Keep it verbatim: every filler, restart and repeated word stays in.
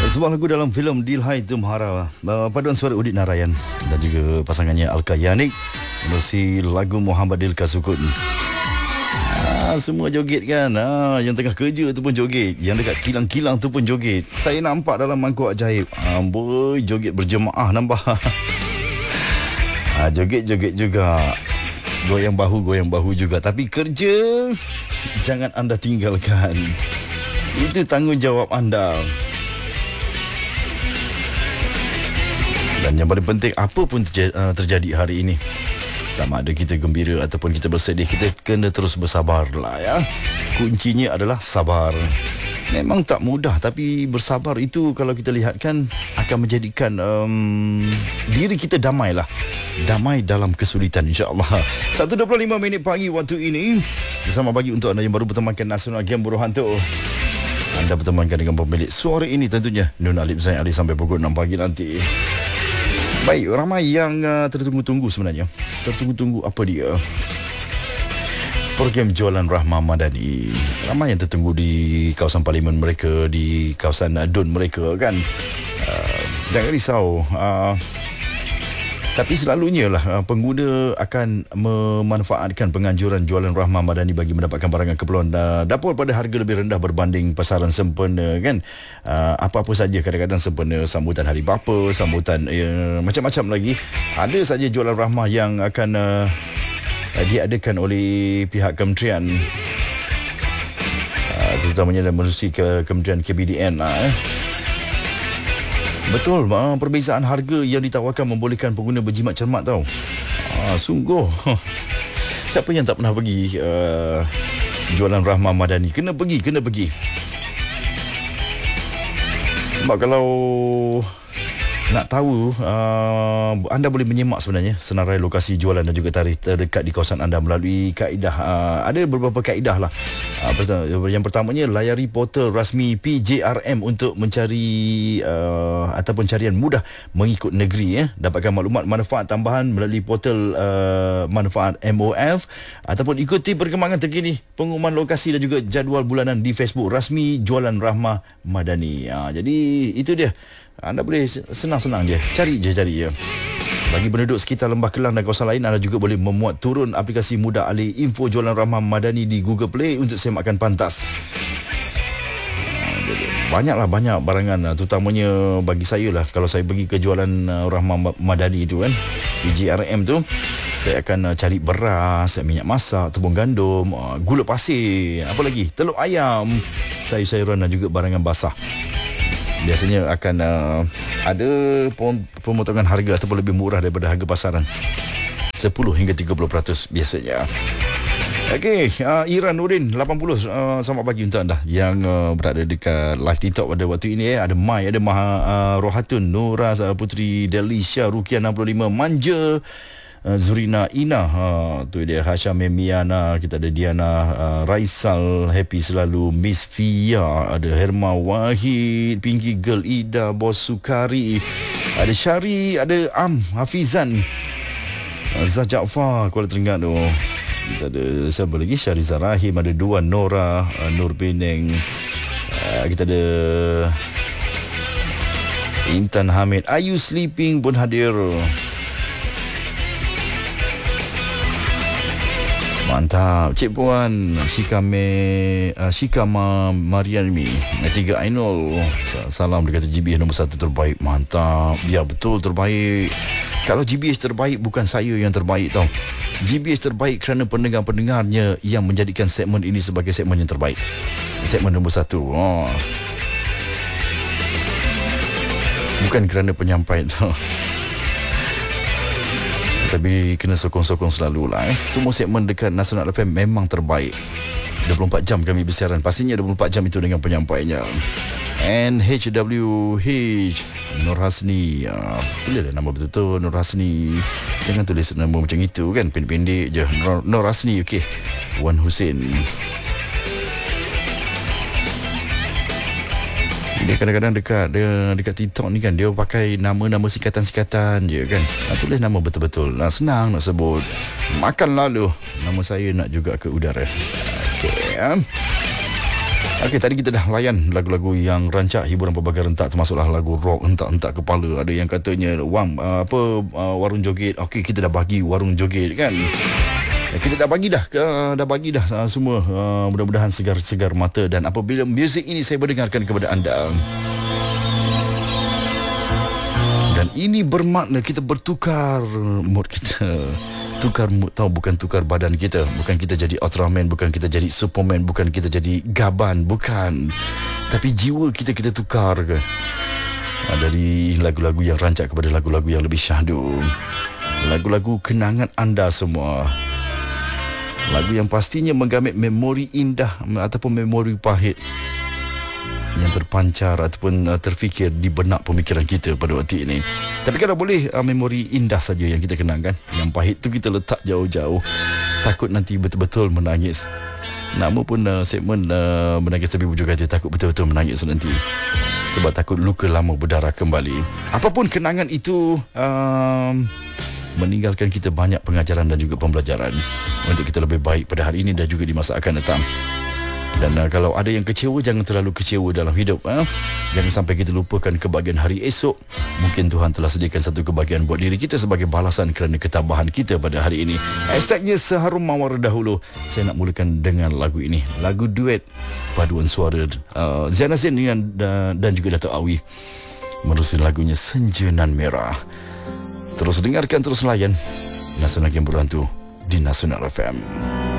Sebuah lagu dalam filem Dilhai Tumhara, paduan suara Udit Narayan dan juga pasangannya Alka Yanik, menerusi lagu Muhammad Dilka Sukun. Ah, semua joget kan. Ah, yang tengah kerja tu pun joget, yang dekat kilang-kilang tu pun joget. Saya nampak dalam mangkuk ajaib. Amboi, joget berjemaah nampak. Ah, joget-joget juga. Goyang bahu, goyang bahu juga. Tapi kerja jangan anda tinggalkan. Itu tanggungjawab anda. Dan yang paling penting, apa pun terjadi, uh, terjadi hari ini, sama ada kita gembira ataupun kita bersedih, kita kena terus bersabar lah ya. Kuncinya adalah sabar. Memang tak mudah, tapi bersabar itu kalau kita lihatkan akan menjadikan um, diri kita damai lah. Damai dalam kesulitan, insyaAllah. satu dua puluh lima minit pagi waktu ini. Bersama bagi untuk anda yang baru bertemankan Nasional Game Buruh Hantu. Anda bertemankan dengan pemilik suara ini tentunya Nun Alip Zain Ali sampai pukul enam pagi nanti. Baik, ramai yang uh, tertunggu-tunggu sebenarnya. Tertunggu-tunggu apa dia? Program Jualan Rahmah Madani. Ramai yang tertunggu di kawasan parlimen mereka, di kawasan uh, D U N mereka kan. Uh, jangan risau. Uh, Tapi selalunya lah pengguna akan memanfaatkan penganjuran Jualan Rahmah Madani bagi mendapatkan barangan keperluan dapur pada harga lebih rendah berbanding pasaran sempena kan. Uh, apa-apa saja, kadang-kadang sempena sambutan hari bapa, sambutan uh, macam-macam lagi. Ada saja Jualan Rahmah yang akan uh, diadakan oleh pihak kementerian, uh, terutamanya dalam menerusi ke Kementerian K B D N lah eh. Betul, perbezaan harga yang ditawarkan membolehkan pengguna berjimat cermat tau. Ah, sungguh. Siapa yang tak pernah pergi uh, Jualan Rahmah Madani? Kena pergi, kena pergi. Sebab kalau nak tahu, uh, anda boleh menyemak sebenarnya senarai lokasi jualan dan juga tarikh terdekat di kawasan anda melalui kaedah. Uh, ada beberapa kaedah lah. Uh, yang pertamanya, layari portal rasmi P J R M untuk mencari uh, ataupun carian mudah mengikut negeri. Eh. Dapatkan maklumat manfaat tambahan melalui portal uh, manfaat M O F ataupun ikuti perkembangan terkini pengumuman lokasi dan juga jadual bulanan di Facebook rasmi Jualan Rahmah Madani. Uh, jadi itu dia. Anda boleh senang-senang je, cari je, cari je. Bagi penduduk sekitar Lembah Kelang dan kawasan lain, anda juga boleh memuat turun aplikasi mudah alih info Jualan Rahmah Madani di Google Play untuk semakkan pantas. Banyaklah, banyak barangan, terutamanya bagi saya lah. Kalau saya pergi ke Jualan Rahmah Madani itu kan, P J R M tu, saya akan cari beras, minyak masak, tepung gandum, gula pasir, apa lagi, telur ayam, sayur-sayuran dan juga barangan basah. Biasanya akan uh, ada pemotongan harga ataupun lebih murah daripada harga pasaran, sepuluh hingga tiga puluh peratus biasanya. Okey, uh, Iran Nurdin lapan puluh, uh, selamat pagi untuk anda yang uh, berada dekat live TikTok pada waktu ini. Eh. Ada Mai, ada Maha uh, Rohatun, Nura, uh, Putri Delisha, Rukia enam puluh lima, Manja, Uh, Zurina Ina, ha, tu dia, Hasham Emiana, kita ada Diana, uh, Raisal, happy selalu, Miss Fia, ada Herma Wahid, Pinky Girl, Ida, Bos Sukari, ada Syari, ada Am Hafizan, uh, Zah Jaafar, Kuala Terengganu, kita ada siapa lagi, Syariza Rahim, ada Dua Nora, uh, Nur Penang, uh, kita ada Intan Hamid, Are You Sleeping pun hadir. Mantap, Cik Puan, Shikame, uh, Shikama Marianmi, Tiga Ainul, salam dia kata G B H nombor satu terbaik. Mantap, ya betul terbaik. Kalau G B H terbaik, bukan saya yang terbaik tau. G B H terbaik kerana pendengar-pendengarnya yang menjadikan segmen ini sebagai segmen yang terbaik. Segmen nombor satu. Oh. Bukan kerana penyampai tau. Tapi kena sokong-sokong selalulah eh. Semua segmen dekat Nasional F M memang terbaik. dua puluh empat jam kami bersiaran. Pastinya dua puluh empat jam itu dengan penyampainya. N H W H Nur Hasni. uh, Tulis nama betul-betul Nur Hasni. Jangan tulis nama macam itu kan, pendek-pendek je. Nur, Nur Hasni, okey. Wan Hussein. Dia kadang-kadang dekat dia, dekat TikTok ni kan, dia pakai nama-nama singkatan-singkatan je kan. Nak tulis nama betul-betul. Nah, senang nak sebut. Makan lalu. Nama saya nak juga ke udara. Okey. Okey, tadi kita dah layan lagu-lagu yang rancak hiburan pelbagai rentak, termasuklah lagu rock hentak-hentak kepala. Ada yang katanya, Wang, uh, apa uh, warung joget. Okey, kita dah bagi warung joget kan. Kita dah bagi dah uh, dah bagi dah uh, semua. Uh, mudah-mudahan segar-segar mata, dan apabila muzik ini saya berdengarkan kepada anda, dan ini bermakna kita bertukar mood kita. Tukar mood, tahu, bukan tukar badan kita. Bukan kita jadi Ultraman, bukan kita jadi Superman, bukan kita jadi Gaban, bukan. Tapi jiwa kita kita tukar ke. Ha, dari lagu-lagu yang rancak kepada lagu-lagu yang lebih syahdu. Lagu-lagu kenangan anda semua. Lagu yang pastinya menggamit memori indah ataupun memori pahit yang terpancar ataupun uh, terfikir di benak pemikiran kita pada waktu ini. Tapi kalau boleh, uh, memori indah saja yang kita kenangkan. Yang pahit tu kita letak jauh-jauh. Takut nanti betul-betul menangis. Nama pun uh, segmen uh, menangis tapi bujuk hati. Takut betul-betul menangis nanti, sebab takut luka lama berdarah kembali. Apapun kenangan itu, um, meninggalkan kita banyak pengajaran dan juga pembelajaran untuk kita lebih baik pada hari ini dan juga di masa akan datang. Dan uh, kalau ada yang kecewa, jangan terlalu kecewa dalam hidup. eh? Jangan sampai kita lupakan kebahagiaan hari esok. Mungkin Tuhan telah sediakan satu kebahagiaan buat diri kita sebagai balasan kerana ketabahan kita pada hari ini. Hashtagnya Seharum Mawar dahulu. Saya nak mulakan dengan lagu ini. Lagu duet paduan suara uh, Ziana Zain dengan, uh, dan juga Dato' Awi, menerusi lagunya Senja Nan Merah. Terus dengarkan, terus layan Nasional Game Berantu di Nasional F M.